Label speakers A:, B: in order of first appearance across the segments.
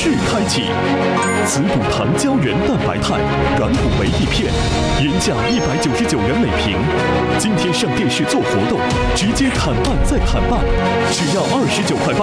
A: 势开启。滋补堂胶原蛋白肽软骨维 D 片，原价199元每瓶，今天上电视做活动，直接砍半再砍半，只要29块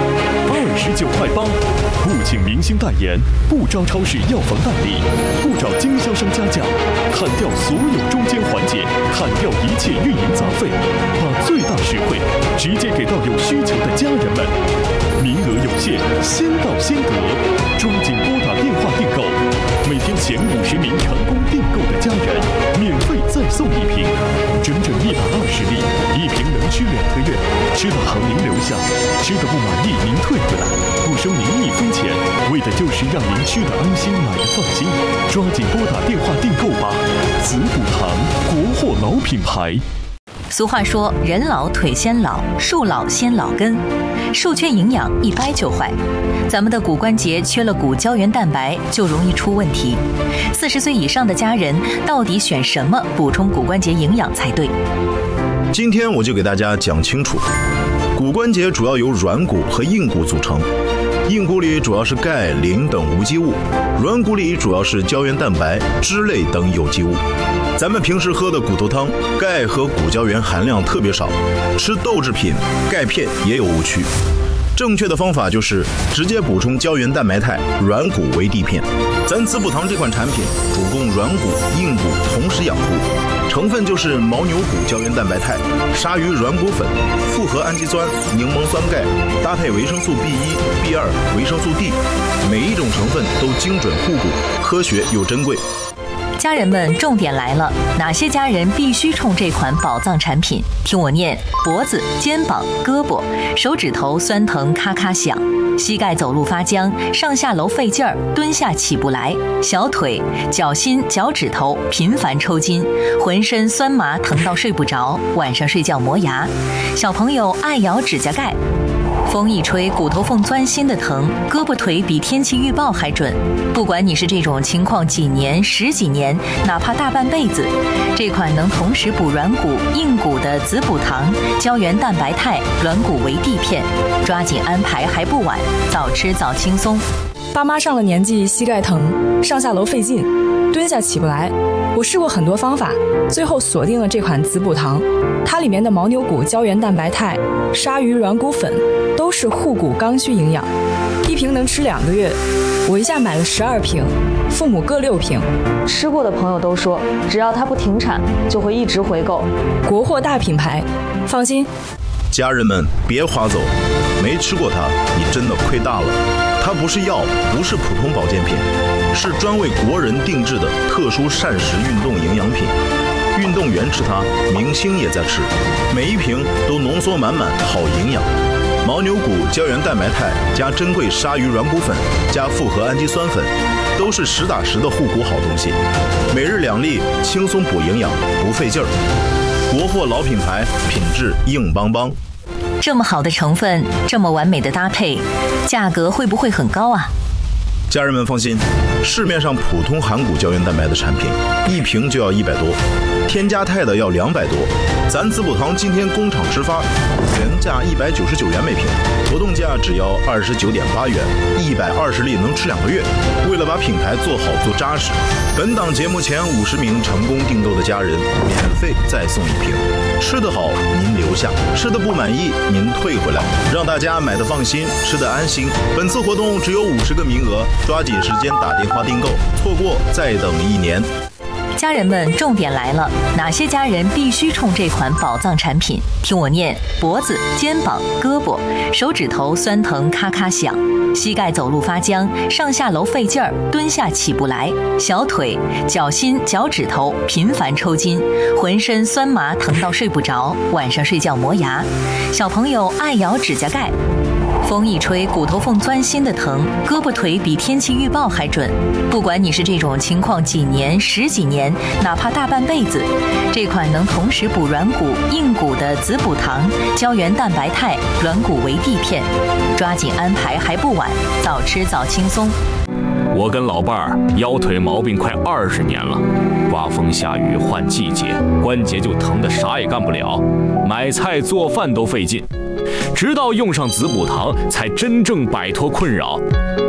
A: 8，29块8，不请明星代言，不招超市药房代理，不找经销商加价，砍掉所有中间环节，砍掉一切运营杂费，把最大实惠直接给到有需求的家人们。名额有限，先到先得，抓紧拨打电话订购。每天前50名成功订购的家人，免费再送一瓶，整整120粒，一瓶能吃2个月。吃的好您留下，吃的不满意您退回来，不收您1分钱，为的就是让您吃的安心，买的放心。抓紧拨打电话订购吧！滋补堂，国货老品牌。
B: 俗话说，人老腿先老，树老先老根，树缺营养一掰就坏。咱们的骨关节缺了骨胶原蛋白，就容易出问题。40岁以上的家人到底选什么补充骨关节营养才对？
C: 今天我就给大家讲清楚。骨关节主要由软骨和硬骨组成，硬骨里主要是钙、磷等无机物，软骨里主要是胶原蛋白、脂类等有机物。咱们平时喝的骨头汤，钙和骨胶原含量特别少，吃豆制品、钙片也有误区。正确的方法就是直接补充胶原蛋白肽软骨维 D 片。咱滋补堂这款产品主攻软骨、硬骨同时养护，成分就是牦牛骨胶原蛋白肽、鲨鱼软骨粉、复合氨基酸、柠檬酸钙，搭配维生素 B1、B2、维生素 D， 每一种成分都精准护骨，科学又珍贵。
B: 家人们，重点来了，哪些家人必须冲这款宝藏产品？听我念：脖子、肩膀、胳膊、手指头酸疼咔咔响，膝盖走路发僵，上下楼费劲儿，蹲下起不来，小腿、脚心、脚趾头频繁抽筋，浑身酸麻疼到睡不着，晚上睡觉磨牙，小朋友爱咬指甲盖。风一吹，骨头缝钻心的疼，胳膊腿比天气预报还准。不管你是这种情况几年、10几年，哪怕大半辈子，这款能同时补软骨、硬骨的滋补堂胶原蛋白肽软骨维 D 片，抓紧安排还不晚，早吃早轻松。
D: 爸妈上了年纪，膝盖疼，上下楼费劲，蹲下起不来。我试过很多方法，最后锁定了这款滋补堂。它里面的牦牛骨胶原蛋白肽、鲨鱼软骨粉都是护骨刚需营养，一瓶能吃2个月。我一下买了12瓶，父母各6瓶。
E: 吃过的朋友都说，只要它不停产，就会一直回购。
D: 国货大品牌，放心。
C: 家人们别划走，没吃过它，你真的亏大了。它不是药，不是普通保健品，是专为国人定制的特殊膳食运动营养品。运动员吃它，明星也在吃，每一瓶都浓缩满满好营养。牦牛骨胶原蛋白肽加珍贵鲨鱼软骨粉加复合氨基酸粉，都是实打实的护骨好东西。每日2粒，轻松补营养，不费劲儿。国货老品牌，品质硬邦邦。
B: 这么好的成分，这么完美的搭配，价格会不会很高啊？
C: 家人们放心，市面上普通含骨胶原蛋白的产品，一瓶就要100多，添加肽的要200多。咱滋补堂今天工厂直发，原价199元每瓶，活动价只要29.8元，120粒能吃2个月。为了把品牌做好做扎实，本档节目前50名成功订购的家人，免费再送1瓶。吃得好您留下，吃得不满意您退回来，让大家买得放心，吃得安心。本次活动只有50个名额，抓紧时间打电话订购，错过再等1年。
B: 家人们，重点来了，哪些家人必须冲这款宝藏产品？听我念：脖子、肩膀、胳膊、手指头酸疼咔咔响，膝盖走路发僵，上下楼费劲儿，蹲下起不来，小腿、脚心、脚趾头频繁抽筋，浑身酸麻疼到睡不着，晚上睡觉磨牙，小朋友爱咬指甲盖。风一吹，骨头缝钻心的疼，胳膊腿比天气预报还准。不管你是这种情况几年、10几年，哪怕大半辈子，这款能同时补软骨、硬骨的滋补堂胶原蛋白肽软骨维 D 片，抓紧安排还不晚，早吃早轻松。
F: 我跟老伴儿腰腿毛病快20年了，刮风下雨换季节，关节就疼得啥也干不了，买菜做饭都费劲。直到用上滋补堂，才真正摆脱困扰。